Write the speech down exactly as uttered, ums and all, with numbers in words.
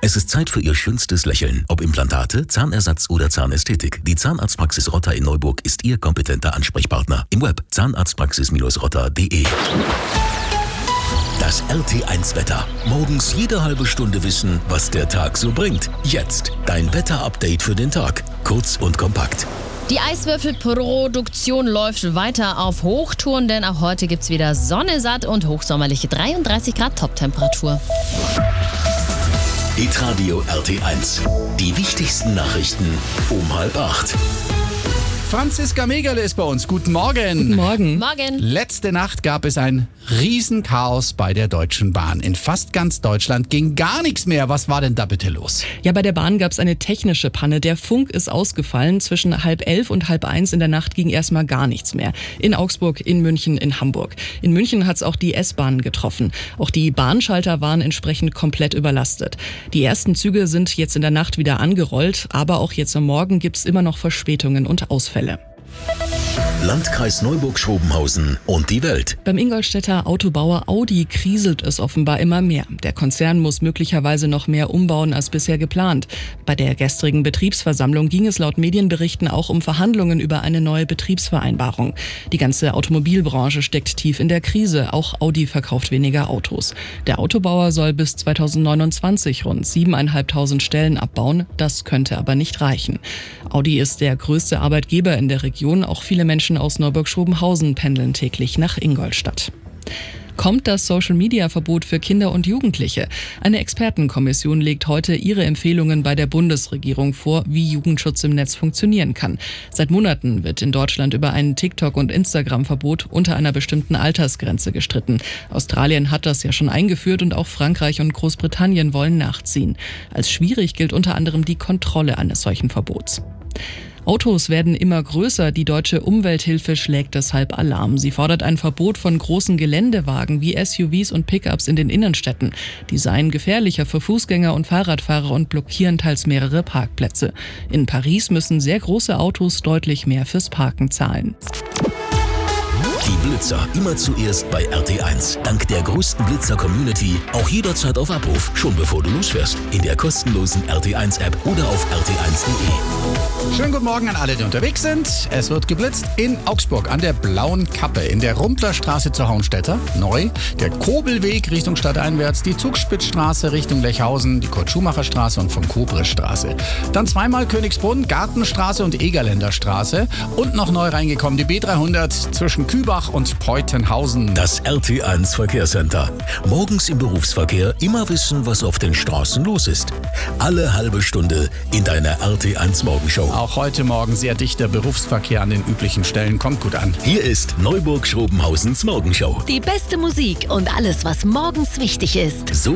Es ist Zeit für Ihr schönstes Lächeln. Ob Implantate, Zahnersatz oder Zahnästhetik. Die Zahnarztpraxis Rotter in Neuburg ist Ihr kompetenter Ansprechpartner. Im Web zahnarztpraxis rotter punkt de. Das R T eins Wetter. Morgens jede halbe Stunde wissen, was der Tag so bringt. Jetzt dein Wetterupdate für den Tag. Kurz und kompakt. Die Eiswürfelproduktion läuft weiter auf Hochtouren, denn auch heute gibt's wieder Sonne satt und hochsommerliche dreiunddreißig Grad Toptemperatur. Hitradio R T eins. Die wichtigsten Nachrichten um halb acht. Franziska Megerle ist bei uns. Guten Morgen. Guten Morgen. Morgen. Letzte Nacht gab es ein Riesenchaos bei der Deutschen Bahn. In fast ganz Deutschland ging gar nichts mehr. Was war denn da bitte los? Ja, bei der Bahn gab es eine technische Panne. Der Funk ist ausgefallen. Zwischen halb elf und halb eins in der Nacht ging erstmal gar nichts mehr. In Augsburg, in München, in Hamburg. In München hat es auch die S-Bahn getroffen. Auch die Bahnschalter waren entsprechend komplett überlastet. Die ersten Züge sind jetzt in der Nacht wieder angerollt, aber auch jetzt am Morgen gibt es immer noch Verspätungen und Ausfälle. Landkreis Neuburg-Schrobenhausen und die Welt. Beim Ingolstädter Autobauer Audi kriselt es offenbar immer mehr. Der Konzern muss möglicherweise noch mehr umbauen als bisher geplant. Bei der gestrigen Betriebsversammlung ging es laut Medienberichten auch um Verhandlungen über eine neue Betriebsvereinbarung. Die ganze Automobilbranche steckt tief in der Krise. Auch Audi verkauft weniger Autos. Der Autobauer soll bis zweitausendneunundzwanzig rund siebeneinhalbtausend Stellen abbauen. Das könnte aber nicht reichen. Audi ist der größte Arbeitgeber in der Region. Auch viele Menschen aus Neuburg-Schrobenhausen pendeln täglich nach Ingolstadt. Kommt das Social-Media-Verbot für Kinder und Jugendliche? Eine Expertenkommission legt heute ihre Empfehlungen bei der Bundesregierung vor, wie Jugendschutz im Netz funktionieren kann. Seit Monaten wird in Deutschland über ein TikTok- und Instagram-Verbot unter einer bestimmten Altersgrenze gestritten. Australien hat das ja schon eingeführt und auch Frankreich und Großbritannien wollen nachziehen. Als schwierig gilt unter anderem die Kontrolle eines solchen Verbots. Autos werden immer größer. Die Deutsche Umwelthilfe schlägt deshalb Alarm. Sie fordert ein Verbot von großen Geländewagen wie S U Vs und Pickups in den Innenstädten. Die seien gefährlicher für Fußgänger und Fahrradfahrer und blockieren teils mehrere Parkplätze. In Paris müssen sehr große Autos deutlich mehr fürs Parken zahlen. Die Blitzer immer zuerst bei R T eins. Dank der größten Blitzer-Community auch jederzeit auf Abruf, schon bevor du losfährst. In der kostenlosen R T eins App oder auf r t eins punkt de. Schönen guten Morgen an alle, die unterwegs sind. Es wird geblitzt in Augsburg an der Blauen Kappe, in der Rumplerstraße zur Hauenstädter, neu, der Kobelweg Richtung Stadteinwärts, die Zugspitzstraße Richtung Lechhausen, die Kurt-Schumacher-Straße und von Kobrisstraße. Dann zweimal Königsbrunn, Gartenstraße und Egerländerstraße und noch neu reingekommen die B dreihundert zwischen Kübach und Peutenhausen. Das R T eins Verkehrscenter. Morgens im Berufsverkehr immer wissen, was auf den Straßen los ist. Alle halbe Stunde in deiner R T eins Morgenshow. Auch heute Morgen sehr dichter Berufsverkehr an den üblichen Stellen. Kommt gut an. Hier ist Neuburg-Schrobenhausens Morgenshow. Die beste Musik und alles, was morgens wichtig ist. So